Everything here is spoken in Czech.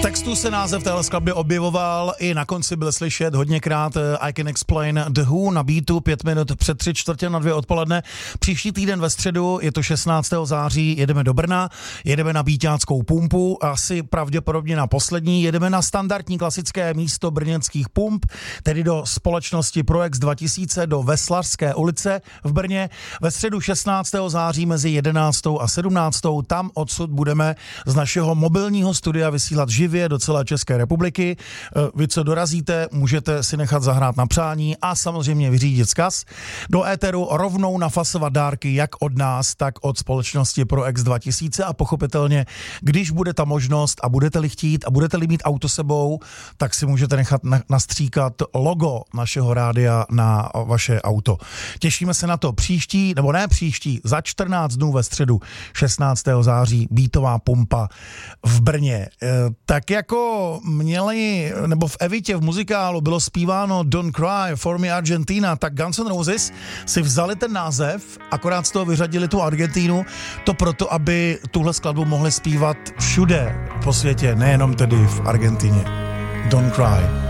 textu se název téhle skladby objevoval, i na konci byl slyšet hodněkrát I Can Explain The Who na beatu 5 minut před 3:45 odpoledne. Příští týden ve středu, je to 16. září, jedeme do Brna, jedeme na Bíťáckou pumpu, asi pravděpodobně na poslední, jedeme na standardní klasické místo brněnských pump, tedy do společnosti Proex 2000 do Veslařské ulice v Brně. Ve středu 16. září mezi 11. a 17. tam odsud budeme z našeho mobilního studia vysílat živě do celé České republiky. Vy, co dorazíte, můžete si nechat zahrát na přání a samozřejmě vyřídit vzkaz. Do éteru rovnou nafasovat dárky jak od nás, tak od společnosti Proex 2000 a pochopitelně, když bude ta možnost a budete-li chtít a budete-li mít auto sebou, tak si můžete nechat nastříkat logo našeho rádia na vaše auto. Těšíme se na to příští, nebo ne příští, za 14 dnů ve středu 16. září Beatová pumpa v Brně. Tak jako měli, nebo v Evitě v muzikálu bylo zpíváno Don't Cry for Me Argentina, tak Guns N' Roses si vzali ten název, akorát z toho vyřadili tu Argentínu, to proto, aby tuhle skladbu mohli zpívat všude po světě, nejenom tedy v Argentině. Don't Cry.